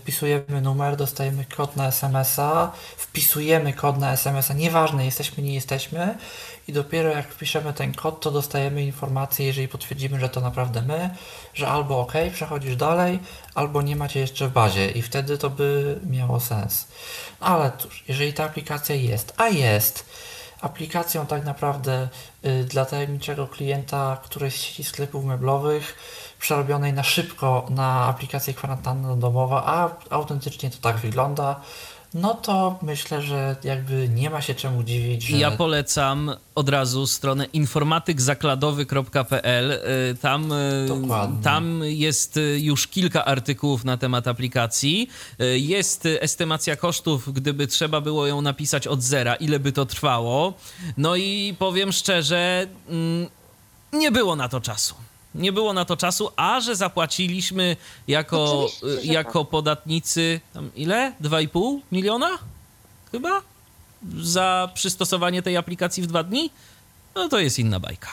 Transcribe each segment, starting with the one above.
wpisujemy numer, dostajemy kod na SMS-a, wpisujemy kod na SMS-a, nieważne jesteśmy, nie jesteśmy i dopiero jak wpiszemy ten kod, to dostajemy informację, jeżeli potwierdzimy, że to naprawdę my, że albo OK, przechodzisz dalej, albo nie macie jeszcze w bazie i wtedy to by miało sens. Ale cóż, jeżeli ta aplikacja jest, a jest aplikacją tak naprawdę dla tajemniczego klienta którejś z sieci sklepów meblowych, przerobionej na szybko na aplikację kwarantanna domowa, a autentycznie to tak wygląda, no to myślę, że jakby nie ma się czemu dziwić, że... Ja polecam od razu stronę informatykzakladowy.pl. Tam jest już kilka artykułów na temat aplikacji. Jest estymacja kosztów, gdyby trzeba było ją napisać od zera, ile by to trwało. No i powiem szczerze, nie było na to czasu. Nie było na to czasu, a że zapłaciliśmy jako podatnicy tam ile? 2,5 miliona? Chyba? Za przystosowanie tej aplikacji w 2 dni? No to jest inna bajka.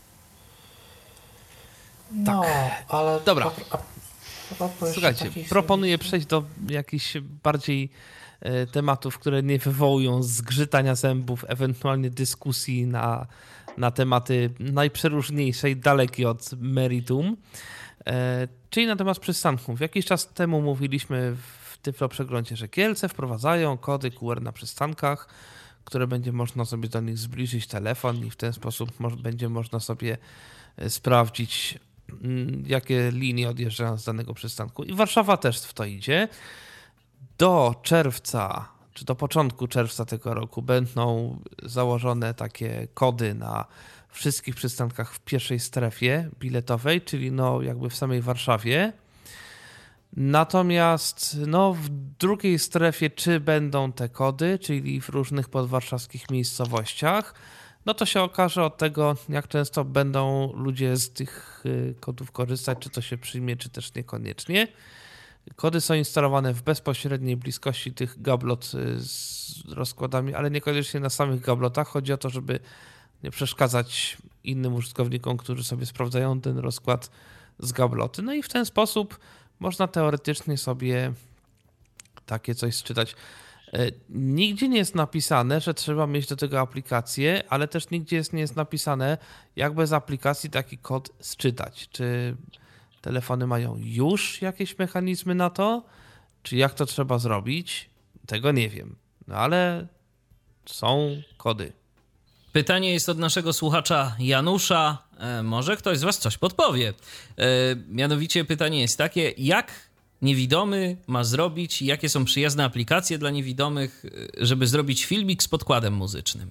No, ale... Dobra. Słuchajcie, proponuję przejść do jakichś bardziej tematów, które nie wywołują zgrzytania zębów, ewentualnie dyskusji na tematy najprzeróżniejsze i dalekie od meritum, czyli na temat przystanków. Jakiś czas temu mówiliśmy w Tyflo Przeglądzie, że Kielce wprowadzają kody QR na przystankach, które będzie można sobie do nich zbliżyć telefon i w ten sposób będzie można sobie sprawdzić, jakie linie odjeżdżają z danego przystanku. I Warszawa też w to idzie. Do czerwca, czy do początku czerwca tego roku będą założone takie kody na wszystkich przystankach w pierwszej strefie biletowej, czyli no jakby w samej Warszawie. Natomiast no w drugiej strefie, czy będą te kody, czyli w różnych podwarszawskich miejscowościach, no to się okaże od tego, jak często będą ludzie z tych kodów korzystać, czy to się przyjmie, czy też niekoniecznie. Kody są instalowane w bezpośredniej bliskości tych gablot z rozkładami, ale niekoniecznie na samych gablotach. Chodzi o to, żeby nie przeszkadzać innym użytkownikom, którzy sobie sprawdzają ten rozkład z gabloty. No i w ten sposób można teoretycznie sobie takie coś sczytać. Nigdzie nie jest napisane, że trzeba mieć do tego aplikację, ale też nigdzie nie jest napisane, jak bez aplikacji taki kod sczytać. Czy telefony mają już jakieś mechanizmy na to? Czy jak to trzeba zrobić? Tego nie wiem. No ale są kody. Pytanie jest od naszego słuchacza Janusza. Może ktoś z was coś podpowie. Mianowicie pytanie jest takie, jak niewidomy ma zrobić, jakie są przyjazne aplikacje dla niewidomych, żeby zrobić filmik z podkładem muzycznym?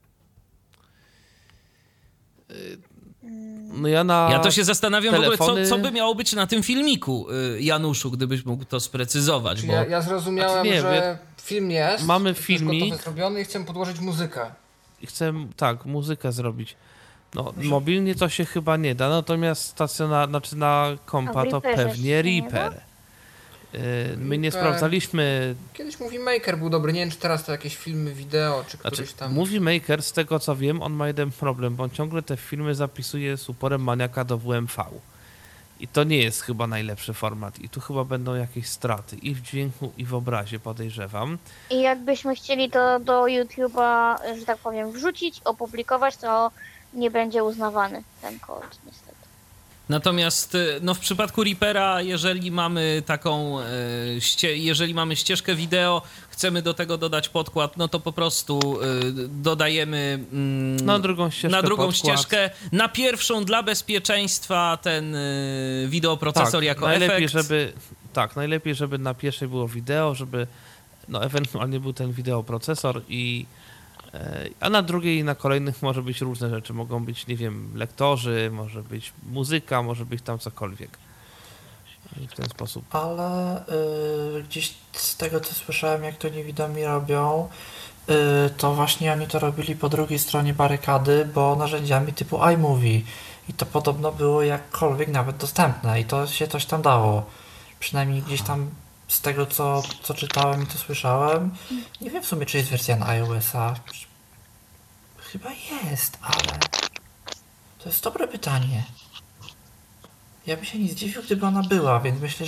No ja to się zastanawiam telefony... w ogóle, co by miało być na tym filmiku, Januszu, gdybyś mógł to sprecyzować. Bo... Ja zrozumiałem, że film jest. Mamy filmik zrobiony i chcę podłożyć muzykę. Chcę, tak, muzykę zrobić. No, mobilnie to się chyba nie da, natomiast na kompa to pewnie Reaper. My nie sprawdzaliśmy... Kiedyś Movie Maker był dobry, nie wiem czy teraz to jakieś filmy wideo, czy któryś tam... Movie Maker, z tego co wiem, on ma jeden problem, bo on ciągle te filmy zapisuje z uporem maniaka do WMV. I to nie jest chyba najlepszy format. I tu chyba będą jakieś straty i w dźwięku, i w obrazie, podejrzewam. I jakbyśmy chcieli to do YouTube'a, że tak powiem, wrzucić, opublikować, to nie będzie uznawany ten kod, niestety. Natomiast no w przypadku Reapera, jeżeli mamy taką, jeżeli mamy ścieżkę wideo, chcemy do tego dodać podkład, no to po prostu dodajemy na drugą ścieżkę. Na pierwszą dla bezpieczeństwa ten wideoprocesor jako efekt. Najlepiej, żeby na pierwszej było wideo, żeby ewentualnie był ten wideoprocesor a na drugiej i na kolejnych może być różne rzeczy. Mogą być, nie wiem, lektorzy, może być muzyka, może być tam cokolwiek. I w ten sposób. Ale gdzieś z tego, co słyszałem, jak to niewidomi robią, to właśnie oni to robili po drugiej stronie barykady, bo narzędziami typu iMovie. I to podobno było jakkolwiek nawet dostępne i to się coś tam dało. Przynajmniej gdzieś tam z tego, co czytałem i co słyszałem. Nie wiem w sumie, czy jest wersja na iOS-a. Chyba jest, ale to jest dobre pytanie. Ja bym się nie zdziwił, gdyby ona była, więc myślę,